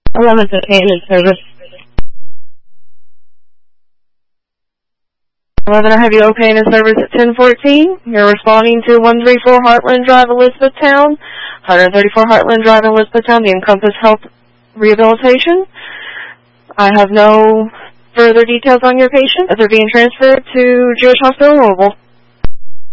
11th in service. 11, I have you okay in service at 1014. You're responding to 134 Heartland Drive, Elizabethtown, 134 Heartland Drive, Elizabethtown, the Encompass Health Rehabilitation. I have no further details on your patient as they're being transferred to Jewish Hospital Louisville.